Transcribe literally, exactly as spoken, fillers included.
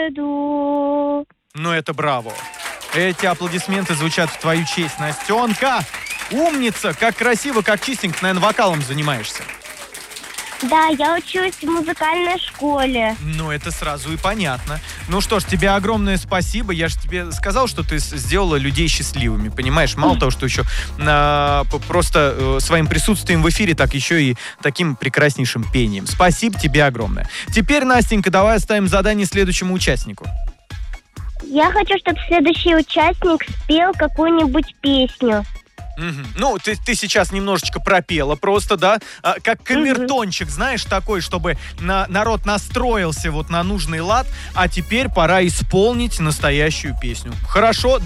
еду. Ну, это браво. Эти аплодисменты звучат в твою честь, Настенка. Умница, как красиво, как чистенько. Наверное, вокалом занимаешься. Да, я учусь в музыкальной школе. Ну, это сразу и понятно. Ну что ж, тебе огромное спасибо. Я же тебе сказал, что ты сделала людей счастливыми, понимаешь? Мало того, что еще а, просто э, своим присутствием в эфире, так еще и таким прекраснейшим пением. Спасибо тебе огромное. Теперь, Настенька, давай оставим задание следующему участнику. Я хочу, чтобы следующий участник спел какую-нибудь песню. Угу. Ну, ты, ты сейчас немножечко пропела просто, да? А, как камертончик, знаешь, такой, чтобы на, народ настроился вот на нужный лад, а теперь пора исполнить настоящую песню. Хорошо?